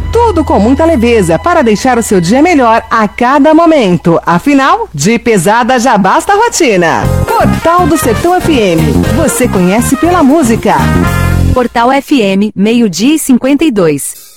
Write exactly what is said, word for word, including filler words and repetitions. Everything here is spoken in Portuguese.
Tudo com muita leveza para deixar o seu dia melhor a cada momento. Afinal, de pesada já basta a rotina. Portal do Sertão F M. Você conhece pela música. Portal F M, meio-dia e cinquenta e dois.